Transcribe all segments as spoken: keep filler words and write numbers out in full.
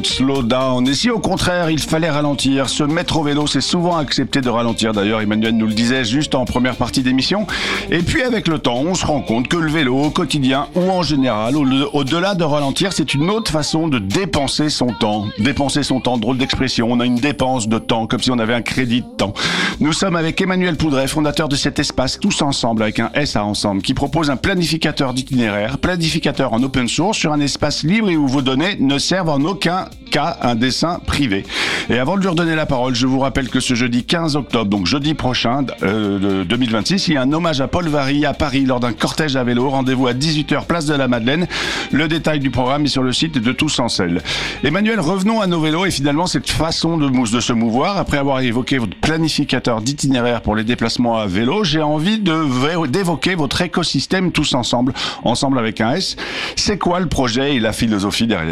don't slow down. Et si au contraire il fallait ralentir, se mettre au vélo, c'est souvent accepté de ralentir. D'ailleurs, Emmanuel nous le disait juste en première partie d'émission. Et puis avec le temps, on se rend compte que le vélo au quotidien ou en général, au- au-delà de ralentir, c'est une autre façon de dépenser son temps. Dépenser son temps, drôle d'expression. On a une dépense de temps, comme si on avait un crédit de temps. Nous sommes avec Emmanuel Poudret, fondateur de cet espace Tous Ensemble, avec un S à Ensemble, qui propose un planificateur d'itinéraire, planificateur en open source sur un espace libre et où vos données ne servent en aucun cas un dessin privé. Et avant de lui redonner la parole, je vous rappelle que ce jeudi quinze octobre, donc jeudi prochain, euh, de deux mille vingt-six, il y a un hommage à Paul Varry à Paris lors d'un cortège à vélo. Rendez-vous à dix-huit heures, place de la Madeleine. Le détail du programme est sur le site de Tous en Selle. Emmanuel, revenons à nos vélos et finalement cette façon de, mou- de se mouvoir. Après avoir évoqué votre planificateur d'itinéraire pour les déplacements à vélo, j'ai envie de, vé- d'évoquer votre écosystème Tous Ensemble, ensemble avec un S. C'est quoi le projet et la philosophie derrière ?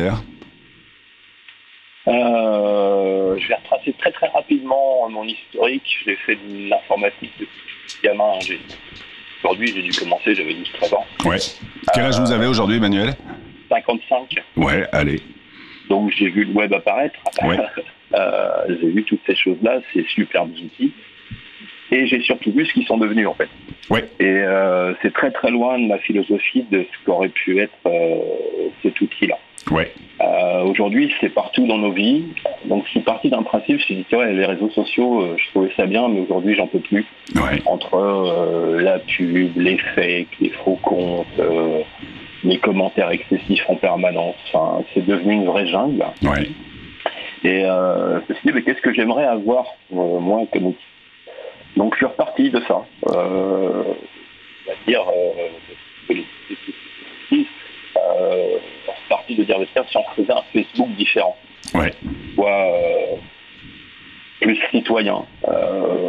Euh, je vais retracer très très rapidement mon historique. J'ai fait de l'informatique depuis gamin. J'ai... Aujourd'hui, j'ai dû commencer, j'avais douze treize ans. Ouais. Quel âge vous avez aujourd'hui, Emmanuel ? cinquante-cinq. Ouais, allez. Donc j'ai vu le web apparaître. Ouais. euh, j'ai vu toutes ces choses-là, ces superbes outils. Et j'ai surtout vu ce qu'ils sont devenus en fait. Ouais. Et euh, c'est très très loin de ma philosophie de ce qu'aurait pu être euh, cet outil-là. Ouais. Euh, aujourd'hui, c'est partout dans nos vies. Donc, je suis parti d'un principe. Je me suis dit, ouais, les réseaux sociaux, euh, je trouvais ça bien, mais aujourd'hui, j'en peux plus. Ouais. Entre euh, la pub, les fakes, les faux comptes, euh, les commentaires excessifs en permanence. Enfin, c'est devenu une vraie jungle. Ouais. Et euh, je me suis dit, mais qu'est-ce que j'aimerais avoir, euh, moi, comme outil ? Donc, je suis reparti de ça. Euh, on va dire, euh, que les- les- euh, on est parti de dire, tiens, si on faisait un Facebook différent, Ouais. soit euh, plus citoyen, euh,